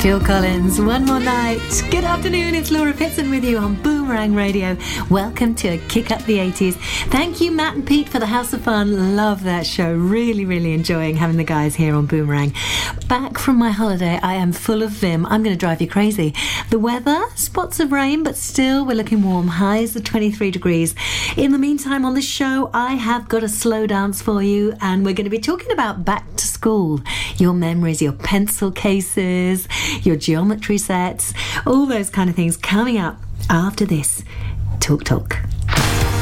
Phil Collins, One More Night. Good afternoon, it's Laura Pitson with you on Boomerang Radio. Welcome to Kick Up the 80s. Thank you, Matt and Pete, for the House of Fun. Love that show. Really, really enjoying having the guys here on Boomerang. Back from my holiday, I am full of vim. I'm going to drive you crazy. The weather, spots of rain, but still we're looking warm. Highs of 23 degrees. In the meantime, on the show, I have got a slow dance for you, and we're going to be talking about back to school. Your memories, your pencil cases, your geometry sets, all those kind of things coming up after this. Talk.